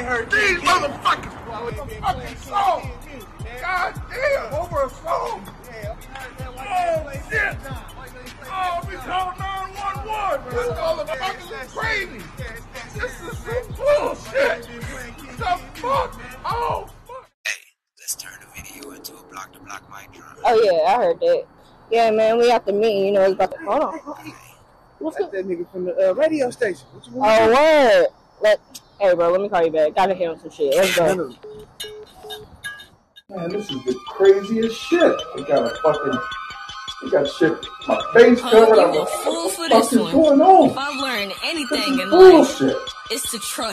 These motherfuckers fucking song. God damn, over a song. Oh shit. Oh, we called 911. This motherfucker is crazy. This is some bullshit. The fuck? Oh fuck. Hey, let's turn the video into a block to block mic drop. Oh yeah, I heard that. Yeah, man, we got the meeting. You know, it's about to. Hold on. What's that nigga from the radio station? What you want? Oh, word. Hey, bro, let me call you back. Gotta hear some shit. Let's go. Man, this is the craziest shit. We got shit. My face covered. I'm a fool for this one. Going on? If I've learned anything in bullshit. life, it's to trust.